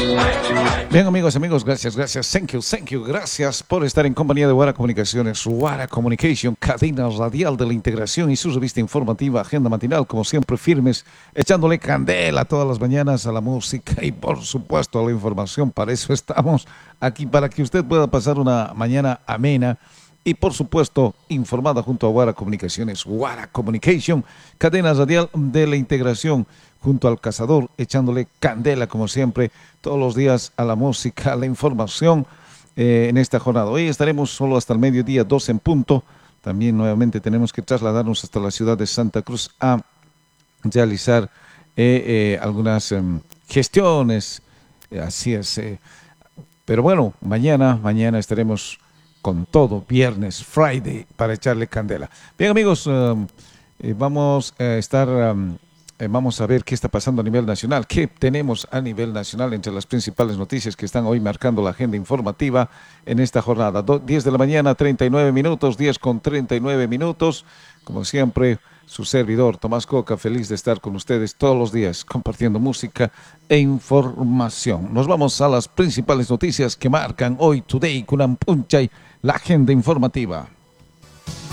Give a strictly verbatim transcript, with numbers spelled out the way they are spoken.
Bien, amigos, amigos, gracias, gracias, thank you, thank you, gracias por estar en compañía de Guara Comunicaciones, Guara Communication, cadena radial de la integración y su revista informativa, agenda matinal, como siempre, firmes, echándole candela todas las mañanas a la música y, por supuesto, a la información. Para eso estamos aquí, para que usted pueda pasar una mañana amena y, por supuesto, informada junto a Guara Comunicaciones, Guara Communication, cadena radial de la integración, junto al cazador, echándole candela, como siempre, todos los días a la música, a la información eh, en esta jornada. Hoy estaremos solo hasta el mediodía, doce en punto. También nuevamente tenemos que trasladarnos hasta la ciudad de Santa Cruz a realizar eh, eh, algunas eh, gestiones. Eh, así es. Eh. Pero bueno, mañana, mañana estaremos con todo, viernes, Friday, para echarle candela. Bien, amigos, um, eh, vamos a estar... Um, Eh, vamos a ver qué está pasando a nivel nacional, qué tenemos a nivel nacional entre las principales noticias que están hoy marcando la agenda informativa en esta jornada. Do, diez de la mañana, treinta y nueve minutos, diez con treinta y nueve minutos. Como siempre, su servidor Tomás Coca, feliz de estar con ustedes todos los días compartiendo música e información. Nos vamos a las principales noticias que marcan hoy, Today, Kunampunchay, la agenda informativa.